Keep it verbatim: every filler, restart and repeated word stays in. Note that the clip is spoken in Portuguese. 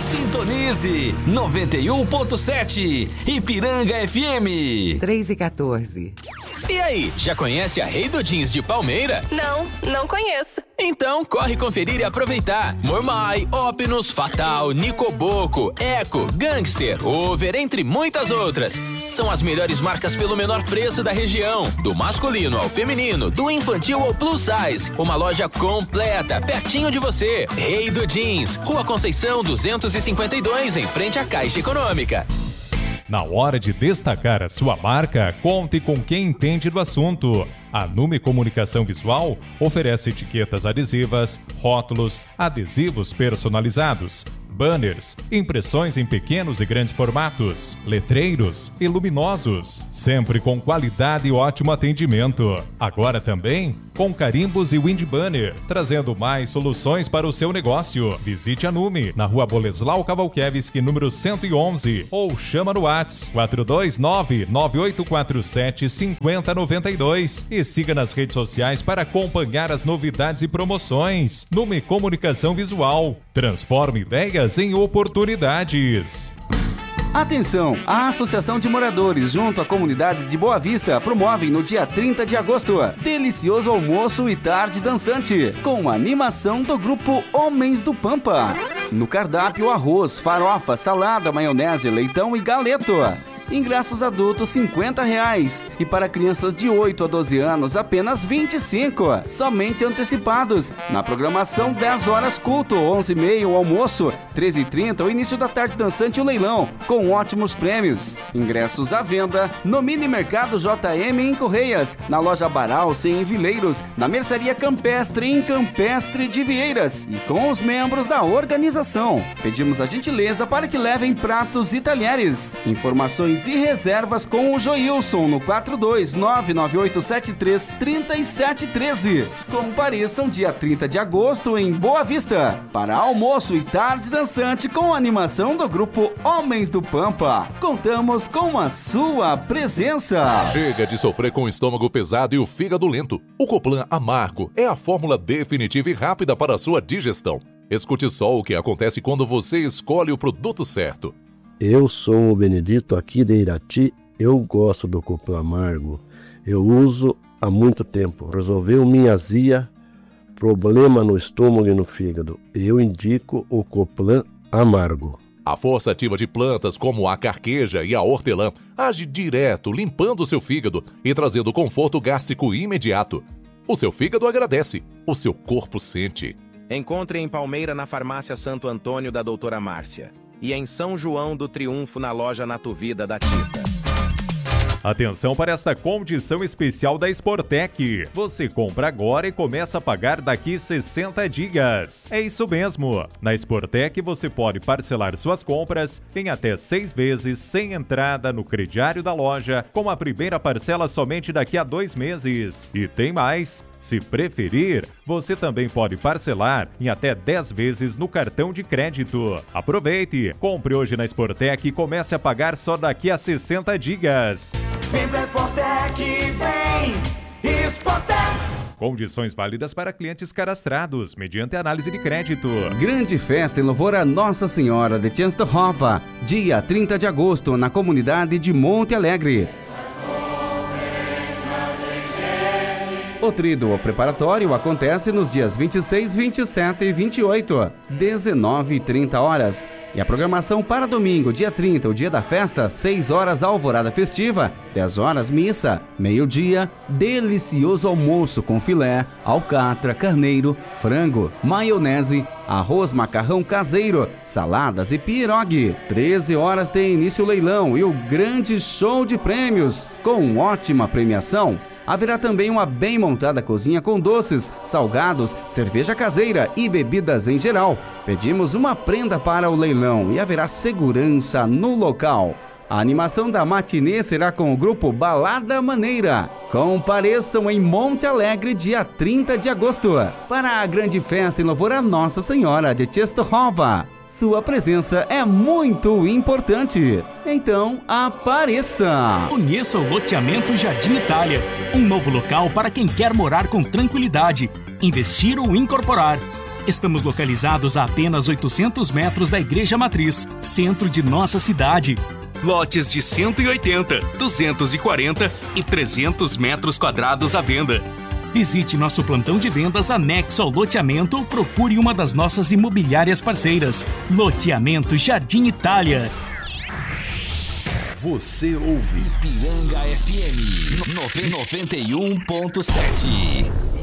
Sintonize noventa e um ponto sete Ipiranga F M. três e quatorze. E aí, já conhece a Rei do Jeans de Palmeira? Não, não conheço. Então, corre conferir e aproveitar. Mormai, Opinus, Fatal, Nicoboco, Eco, Gangster, Over, entre muitas outras. São as melhores marcas pelo menor preço da região. Do masculino ao feminino, do infantil ao plus size. Uma loja completa, pertinho de você. Rei do Jeans, Rua Conceição duzentos e cinquenta e dois, em frente à Caixa Econômica. Na hora de destacar a sua marca, conte com quem entende do assunto. A Nume Comunicação Visual oferece etiquetas adesivas, rótulos, adesivos personalizados, banners, impressões em pequenos e grandes formatos, letreiros e luminosos, sempre com qualidade e ótimo atendimento. Agora também com carimbos e wind banner, trazendo mais soluções para o seu negócio. Visite a Nume, na Rua Boleslau Cavalkiewicz, número cento e onze, ou chama no WhatsApp quatro dois nove, nove oito quatro sete, cinco zero nove dois e siga nas redes sociais para acompanhar as novidades e promoções. Nume Comunicação Visual, transforme ideias em oportunidades. Atenção! A Associação de Moradores junto à comunidade de Boa Vista promove no dia trinta de agosto delicioso almoço e tarde dançante com a animação do grupo Homens do Pampa. No cardápio, arroz, farofa, salada, maionese, leitão e galeto. Ingressos adultos cinquenta reais e para crianças de oito a doze anos apenas vinte e cinco, somente antecipados. Na programação dez horas culto, onze e meia o almoço, treze e trinta o início da tarde dançante e o leilão, com ótimos prêmios. Ingressos à venda no Mini Mercado J M em Correias, na loja Baralce em Vileiros, na Mercearia Campestre em Campestre de Vieiras e com os membros da organização. Pedimos a gentileza para que levem pratos e talheres. Informações e reservas com o Joilson no quatro dois nove nove oito sete três, três sete um três. Compareçam dia trinta de agosto em Boa Vista para almoço e tarde dançante com a animação do grupo Homens do Pampa. Contamos com a sua presença. Chega de sofrer com o estômago pesado e o fígado lento. O Coplan Amargo é a fórmula definitiva e rápida para a sua digestão. Escute só o que acontece quando você escolhe o produto certo. Eu sou o Benedito aqui de Irati, eu gosto do Coplan Amargo, eu uso há muito tempo, resolveu minha azia, problema no estômago e no fígado, eu indico o Coplan Amargo. A força ativa de plantas como a carqueja e a hortelã age direto, limpando o seu fígado e trazendo conforto gástrico imediato. O seu fígado agradece, o seu corpo sente. Encontre em Palmeira na farmácia Santo Antônio da doutora Márcia. E em São João do Triunfo na loja Natuvida da Tita. Atenção para esta condição especial da Sportec. Você compra agora e começa a pagar daqui sessenta dias. É isso mesmo. Na Sportec você pode parcelar suas compras em até seis vezes sem entrada no crediário da loja, com a primeira parcela somente daqui a dois meses. E tem mais. Se preferir, você também pode parcelar em até dez vezes no cartão de crédito. Aproveite, compre hoje na Sportec e comece a pagar só daqui a sessenta dias. Vem pra Sportec, vem! Sportec! Condições válidas para clientes cadastrados, mediante análise de crédito. Grande festa em louvor a Nossa Senhora de Częstochowa, dia trinta de agosto, na comunidade de Monte Alegre. O tríduo preparatório acontece nos dias vinte e seis, vinte e sete e vinte e oito, dezenove e trinta horas. E a programação para domingo, dia trinta, o dia da festa, seis horas alvorada festiva, dez horas missa, meio-dia, delicioso almoço com filé, alcatra, carneiro, frango, maionese, arroz, macarrão caseiro, saladas e pirogue. treze horas tem início o leilão e o grande show de prêmios, com ótima premiação. Haverá também uma bem montada cozinha com doces, salgados, cerveja caseira e bebidas em geral. Pedimos uma prenda para o leilão e haverá segurança no local. A animação da matinê será com o grupo Balada Maneira. Compareçam em Monte Alegre, dia trinta de agosto, para a grande festa em louvor a Nossa Senhora de Częstochowa. Sua presença é muito importante. Então, apareça! Conheça o loteamento Jardim Itália. Um novo local para quem quer morar com tranquilidade, investir ou incorporar. Estamos localizados a apenas oitocentos metros da Igreja Matriz, centro de nossa cidade. Lotes de cento e oitenta, duzentos e quarenta e trezentos metros quadrados à venda. Visite nosso plantão de vendas anexo ao loteamento ou procure uma das nossas imobiliárias parceiras. Loteamento Jardim Itália. Você ouve Ipiranga F M noventa e um ponto sete.